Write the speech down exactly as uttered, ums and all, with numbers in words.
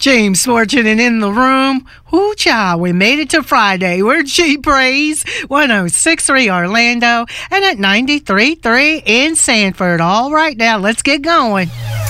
James Fortune and in the room. Whoo child, we made it to Friday. We're G Praise, one oh six point three Orlando and at ninety-three point three in Sanford. All right, now let's get going.